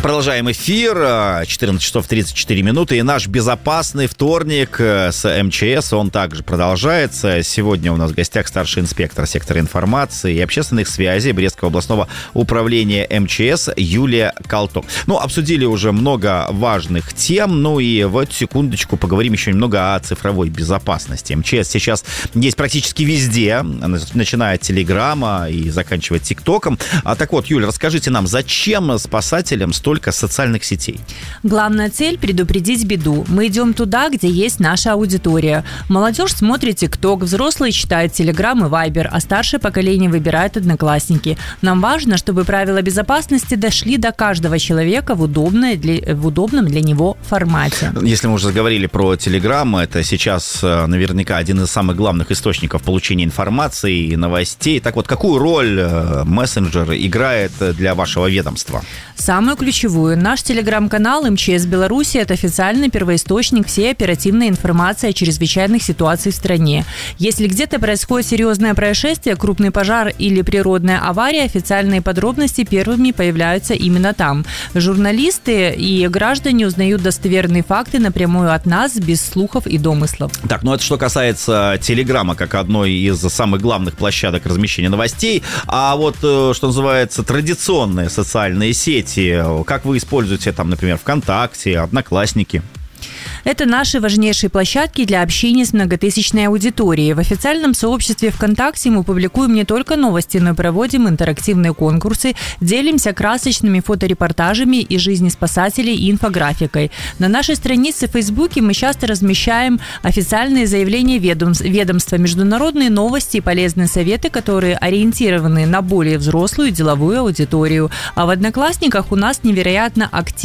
Продолжаем эфир. 14 часов 34 минуты. И наш безопасный вторник с МЧС, он также продолжается. Сегодня у нас в гостях старший инспектор сектора информации и общественных связей Брестского областного управления МЧС Юлия Колток. Обсудили уже много важных тем. И в эту секундочку поговорим еще немного о цифровой безопасности. МЧС сейчас есть практически везде, начиная от Телеграма и заканчивая ТикТоком. Так вот, Юля, расскажите нам, зачем спасателям столько социальных сетей? Главная цель – предупредить беду. Мы идем туда, где есть наша аудитория. Молодежь смотрит ТикТок, взрослые читают Телеграм и Вайбер, а старшее поколение выбирает Одноклассники. Нам важно, чтобы правила безопасности дошли до каждого человека в удобном для него формате. Если мы уже заговорили про Телеграм, это сейчас наверняка один из самых главных источников получения информации и новостей. Так вот, какую роль мессенджер играет для вашего ведомства? Самую ключевую. Наш телеграм-канал МЧС Беларуси – это официальный первоисточник всей оперативной информации о чрезвычайных ситуациях в стране. Если где-то происходит серьезное происшествие, крупный пожар или природная авария, официальные подробности первыми появляются именно там. Журналисты и граждане узнают достоверные факты напрямую от нас, без слухов и домыслов. Так, это что касается Телеграма, как одной из самых главных площадок размещения новостей. А вот, что называется, традиционные социальные сети, как вы используете там, например, ВКонтакте, Одноклассники? Это наши важнейшие площадки для общения с многотысячной аудиторией. В официальном сообществе ВКонтакте мы публикуем не только новости, но и проводим интерактивные конкурсы, делимся красочными фоторепортажами из жизни спасателей и инфографикой. На нашей странице в Фейсбуке мы часто размещаем официальные заявления ведомства, международные новости и полезные советы, которые ориентированы на более взрослую деловую аудиторию. А в Одноклассниках у нас невероятно активно